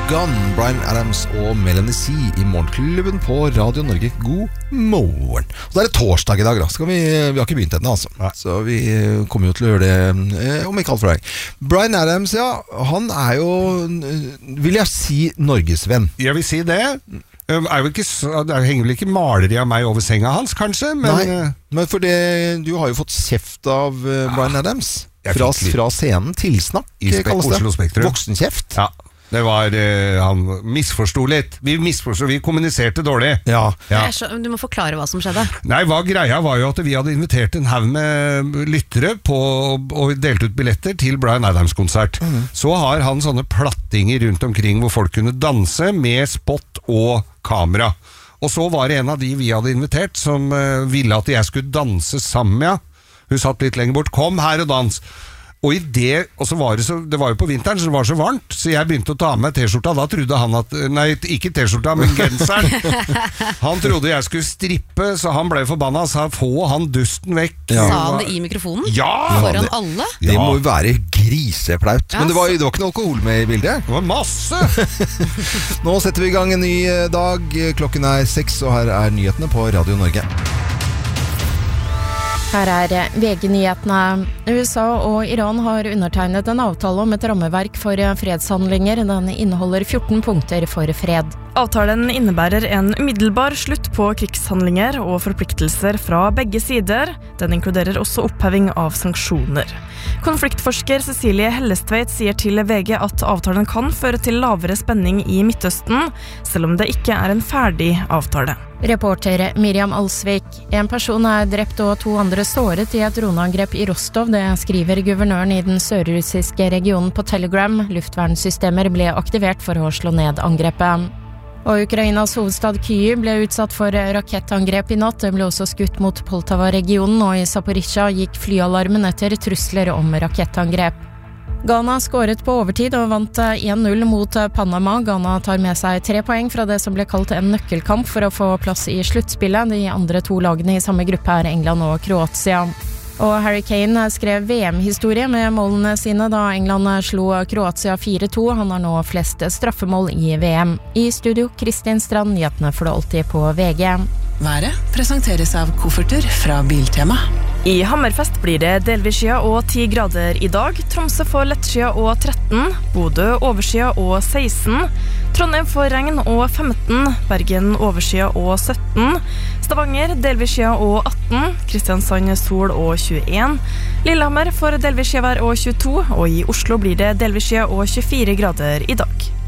Gone, Bryan Adams og Melanie C i Morgenklubben på Radio Norge. God morgen. Og det torsdag i dag, da. Vi har ikke begynt ennå, altså. Så vi kommer jo til å gjøre det om ikke alt for deg. Bryan Adams, ja, han jo, vil jeg si, Norgesvenn. Jeg vil si det. Det henger vel ikke maleri av meg over senga hans, kanskje? Men for det, du har jo fått kjeft av Bryan Adams. Fra scenen, tilsnakk, kalles det. Oslo Spektrum. Voksenkjeft. Ja, det var, han misforstod litt. Vi kommuniserte dårlig. Ja. Du må forklare hva som skjedde. Nei, greia var jo at vi hadde invitert en haug med lyttere på, og delt ut billetter til Bryan Adams-konsert. Så har han sånne plattinger rundt omkring hvor folk kunne danse med spot og kamera. Og så var det en av de vi hadde invitert som ville at jeg skulle danse sammen med. Hun satt litt lenger bort. Kom her og dans. Og så var det var jo på vinteren, så det var så varmt, så jeg begynte å ta med t-skjorta. Da trodde han at, nei, ikke t-skjorta, men genseren. Han trodde jeg skulle strippe, så han ble forbanna, sa få han dusten vekk. Ja. Sa han det i mikrofonen? Ja! Foran alle? Det må jo være griseplaut. Men det var ikke noe alkohol med i bildet. Det var masse! Nå setter vi i gang en ny dag. Klokken 6, og her nyhetene på Radio Norge. Her VG-nyhetene. USA og Iran har undertegnet en avtale om et rammeverk for fredshandlinger. Den inneholder 14 punkter for fred. Avtalen innebærer en umiddelbar slutt på krigshandlinger og forpliktelser fra begge sider. Den inkluderer også oppheving av sanksjoner. Konfliktforsker Cecilie Hellestveit sier til VG at avtalen kan føre til lavere spenning i Midtøsten, selv om det ikke en ferdig avtale. Reporter Miriam Alsvik. En person drept og 2 andre såret i et droneangrep i Rostov. Det skriver guvernøren i den sørrussiske regionen på Telegram. Luftvernsystemer ble aktivert for å slå ned angrepet. Og Ukrainas hovedstad Kyiv ble utsatt for rakettangrep i natt. Det ble også skutt mot Poltava-regionen, og i Zaporizjzja gikk flyalarmen etter trusler om rakettangrep. Ghana skåret på overtid og vant 1-0 mot Panama. Ghana tar med seg 3 poeng fra det som ble kalt en nøkkelkamp for å få plass i sluttspillet. De andre 2 lagene i samme gruppe England og Kroatia. Og Harry Kane skrev VM-historie med målene sine da England slo Kroatia 4-2. Han har nå flest straffemål i VM. I studio, Kristin Strand, nyhetene får du alltid på VG. Været presenteres av kofferter fra Biltema. I Hammerfest blir det delvis skya og 10 grader i dag. Tromsø får lettskya og 13. Bodø overskya og 16. Trondheim får regn og 15. Bergen overskya og 17. Stavanger delvis skya og 18. Kristiansand sol og 21. Lillehammer får delvis skya vær og 22. Og i Oslo blir det delvis skya og 24 grader i dag.